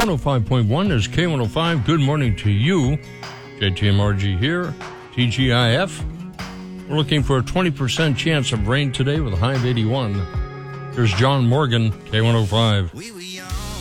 105.1 is K105. Good morning to you. JTMRG here, TGIF. We're looking for a 20% chance of rain today with a high of 81. Here's John Morgan, K105.